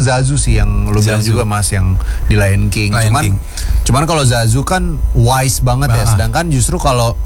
Zazu sih yang lu bilang juga Mas, yang di Lion King. Cuman kalau Zazu kan wise banget ya, sedangkan justru kalau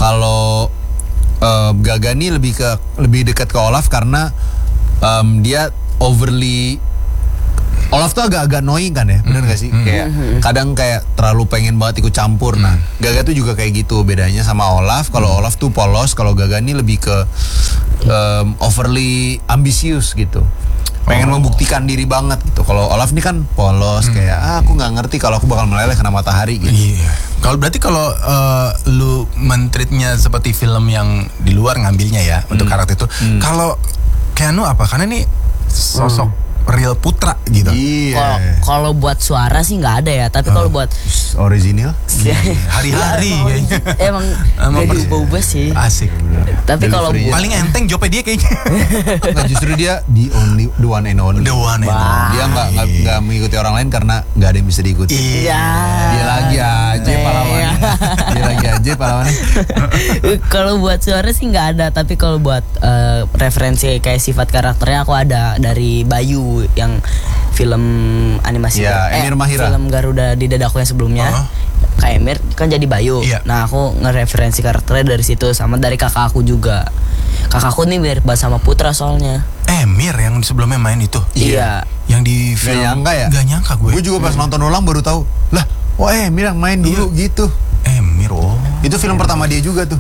Gaga nih lebih dekat ke Olaf karena dia overly, Olaf tuh agak annoying kan ya, bener gak sih? Kayak kadang kayak terlalu pengen banget ikut campur. Nah, Gaga tuh juga kayak gitu. Bedanya sama Olaf, kalau Olaf tuh polos, kalau Gaga nih lebih ke overly ambisius gitu. Pengen membuktikan diri banget gitu. Kalau Olaf nih kan polos, kayak aku nggak ngerti kalau aku bakal meleleh kena matahari gitu. Iya. Kalau berarti kalau lu mentreatnya seperti film yang di luar ngambilnya ya untuk karakter itu. Kalau Keanu apa? Karena ini sosok real putra gitu. Iya. Kalau buat suara sih nggak ada ya, tapi kalau buat original hari-hari kayaknya. Emang gak diubah-ubah sih. Asik. Tapi kalau paling enteng jawabnya dia kayaknya. Nggak, justru dia the one and only. Dia nggak mengikuti orang lain karena nggak ada yang bisa diikuti. Iya. Dia lagi aja pahlawannya. Dia lagi aja pahlawannya. Kalau buat suara sih nggak ada, tapi kalau buat referensi kayak sifat karakternya aku ada dari Bayu yang film animasi Emir Mahira. Film Garuda di Dadaku yang sebelumnya. Kayak Emir kan jadi Bayu. Nah, aku ngereferensi karakternya dari situ, sama dari kakak aku juga. Kakakku nih mirip banget sama Putra soalnya. Emir yang sebelumnya main itu. Iya. Yang di film. Gak nyangka gue. Gue juga pas nonton ulang baru tahu. Lah, Emir yang main dulu gitu. Emir, itu film pertama dia juga tuh.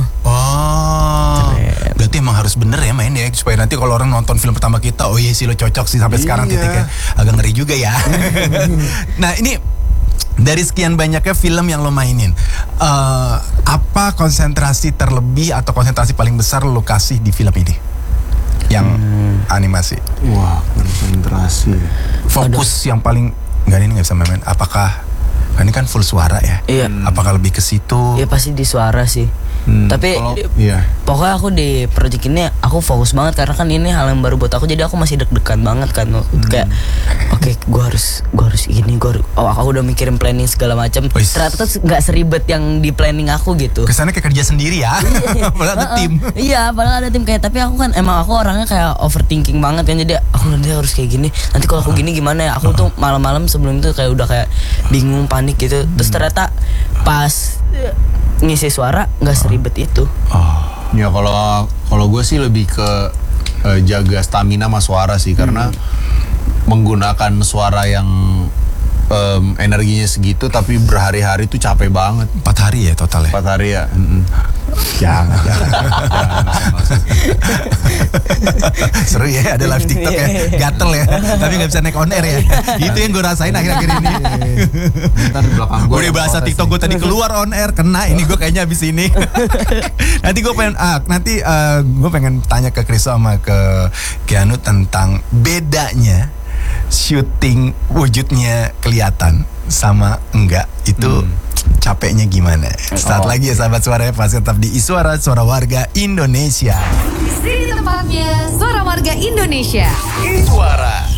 Berarti emang harus bener ya mainnya, supaya nanti kalau orang nonton film pertama kita, oh iya sih lo cocok sih sampai sekarang titiknya. Agak ngeri juga ya. Nah, ini dari sekian banyaknya film yang lo mainin, apa konsentrasi terlebih atau konsentrasi paling besar lo kasih di film ini? Yang animasi. Wah, konsentrasi. Fokus yang paling ini nggak bisa main. Apakah ini kan full suara ya? Iya. Apakah lebih ke situ? Iya, pasti di suara sih. Tapi pokoknya aku di project ini aku fokus banget karena kan ini hal yang baru buat aku, jadi aku masih deg-degan banget kan. Kayak oke, gue harus ini, aku udah mikirin planning segala macam. Ternyata tuh nggak seribet yang di planning aku gitu. Kesannya kayak kerja sendiri ya. Padahal ada tim. Iya, padahal ada tim kayak, tapi aku kan emang aku orangnya kayak overthinking banget kan, jadi aku nanti harus kayak gini. Nanti kalau aku gini gimana ya? Aku tuh malam-malam sebelum itu kayak udah kayak bingung, panik gitu. Terus ternyata pas ngisi suara nggak seribet itu. Ya kalau gue sih lebih ke jaga stamina sama suara sih, karena menggunakan suara yang energinya segitu tapi berhari-hari tuh capek banget. 4 hari ya total ya? 4 hari ya. Jangan. Seru ya, ada live TikTok ya, gatel ya, tapi nggak bisa naik on air ya. Itu yang gue rasain akhir-akhir ini. Ntar di belakang gue udah bahasa TikTok gue tadi keluar on air, kena ini gue kayaknya abis ini. Nanti gue pengen tanya ke Chris sama ke Keanu tentang bedanya syuting wujudnya kelihatan sama enggak, itu capeknya gimana. Saat lagi ya sahabat suara, pasti tetap di Iswara, Suara Warga Indonesia. Di sini tempatnya Suara Warga Indonesia. Iswara.